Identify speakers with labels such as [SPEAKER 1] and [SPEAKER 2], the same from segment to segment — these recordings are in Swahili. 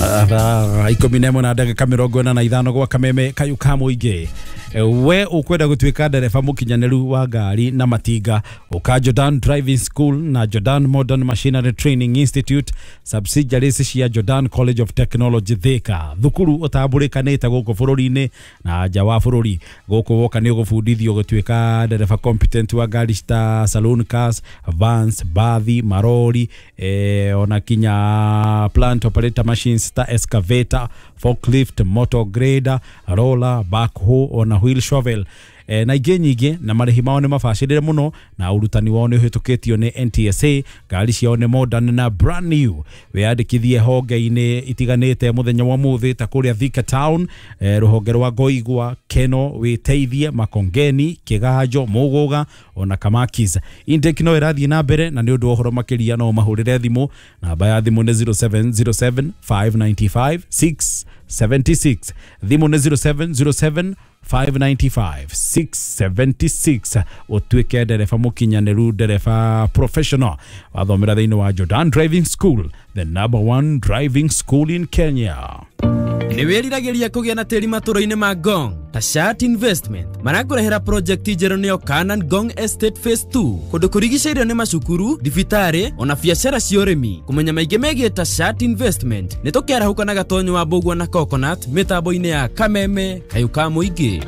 [SPEAKER 1] Ikominemo na ndagika 45 gwa Kameme Kayuka Muingi. We ukwenda gutwika ndereba mukinyaneru wa ngari na matinga uka Jordan Driving School na Jordan Modern Machinery Training Institute subsidiaries cia Jordan College of Technology Thika. Thukuru utambulikanite guku bururi-ini na nja wa bururi. Guku woka ni ugufundithio gutwika ndereba competent wa ngari sta saloon cars, vans, bathi, marori, ona kinya plant operator machines sta excavator, forklift, motor grader, roller, backhoe, ona wheel shovel. Na ingĩ nyingĩ na marĩhi mao nĩ mabacĩrĩre mũno na urutani wao nĩ ũhĩtũkĩtio nĩ NTSA. Ngari ciao nĩ modern na brand new. Wĩyandĩkithie honge-inĩ itiganĩte mũthenya wa mũthĩ ta kũrĩa Thika Town, rũhonge rwa Ngoigwa, Keno, Wĩteithie, Makongeni, Kĩganjo, Mũgũga ona Kamakis. Intake no ĩrathiĩ na mbere na nĩ ũndũ wa ũhoro makĩria no mahũrĩre thimũ. Namba ya thimũ nĩ 0707 595 676. Thimũ nĩ 0707 595 676. Utwike ndereba mukinyaneru, ndereba professional wathomera thĩinĩ wa Jordan Driving School, the #1 driving school in Kenya.
[SPEAKER 2] Ni wiriragiria kugia na tĩri matũra-inĩ ma Ngong. Tashat Investment marakũrehera project njerũ nĩyo Canaan Ngong Estate Phase 2. Kũndũ kũrigicĩirio nĩ macukuru, thibitarĩ ona biacara cia ũrĩmi. Kũmenya maingĩ megiĩ Tashat Investment nĩ tũkĩarahũka na gatonyo wa Mbũgua na Coconut mitambo-inĩ ya Kameme Kayuka Muingi.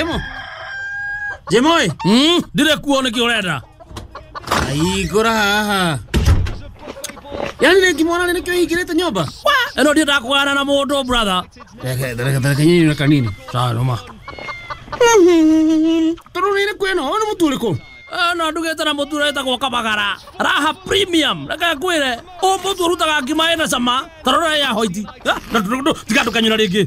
[SPEAKER 3] Jemo ndire kuona kĩ ũrenda. Ai gora haha. Yani nikimwona nikio higirete nyumba.
[SPEAKER 4] Eno ndio ndakwara na mũndũ brother.
[SPEAKER 3] Reke nyinyi na kanini. Sawa noma. Turunire kweno ona muturiko.
[SPEAKER 4] No ndugete na mũtura etagwo Kabagara. Raha premium. Reke ngwĩre mũtu ũrutaga ngima ĩna cama. Tarora ya hoiti.
[SPEAKER 3] Tiga ndukanyura rĩngĩ.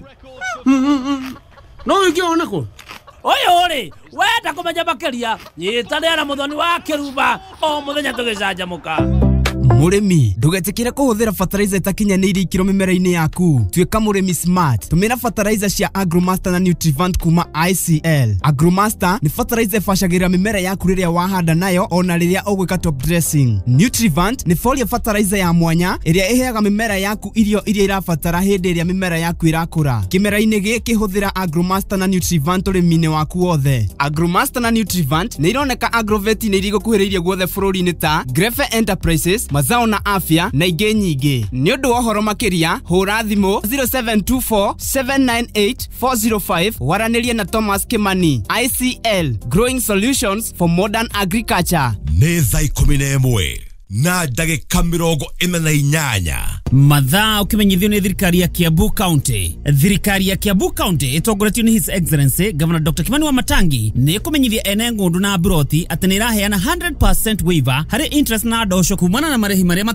[SPEAKER 3] No ũngĩona kũ?
[SPEAKER 4] Oyo ri wenda kũmenya makĩria nyita na mũthoni wa Kĩrumba o mũthenya tũgĩcanjamũka.
[SPEAKER 2] Murimi ndugetikire kuhuthira fertilizer itakinyanĩirie ikiro mimera-inĩ yaku. Tuĩka murimi smart. Tumĩra fertilizer cia Agromaster na Nutrivant kuma ICL. Agromaster ni fertilizer ĩbacagĩrĩra mimera yaku rĩrĩa wahanda nayo ona rĩrĩa ũgwĩka top dressing. Nutrivant ni foliar fertilizer ya mwanya ĩrĩa ĩheaga mimera yaku irio iria irabatara hĩndĩ ĩrĩa mimera yaku irakũra. Kĩmera-inĩ gĩkĩ hũthĩra Agromaster na Nutrivant ũrĩmi-inĩ waku wothe. Agromaster na Nutrivant nĩ ironeka Agrovet-inĩ iria igũkuhĩrĩirie guothe bũrũri-inĩ ta Grefe Enterprises, Mazao na Afya na ingĩ nyingĩ. Nĩ ũndũ wa ũhoro makĩria hũra thimũ 0724 798 405 waranĩrie na Thomas Kimani. ICL, Growing Solutions for Modern Agriculture.
[SPEAKER 5] Nĩ thaa 11 na ndagĩka 48.
[SPEAKER 4] Mathaa ukimenyithio ni thirikari ya Kiambu County. Thirikari ya Kiambu County itongoretio ni His Excellency Governor Dr. Kimani Wamatangi ni kumenyithia ene ngundu na broti atĩ nĩ iraheana 100% waiver harĩ interest na ndosho kumana na marĩhi marĩa